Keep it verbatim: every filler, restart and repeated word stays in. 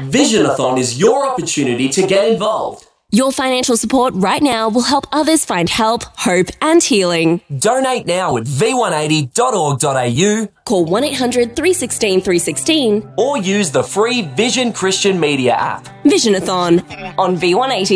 Visionathon is your opportunity to get involved. Your financial support right now will help others find help, hope and healing. Donate now at v one eighty dot org dot a u, call one eight hundred, three one six, three one six, or use the free Vision Christian Media app. Visionathon on V one eighty.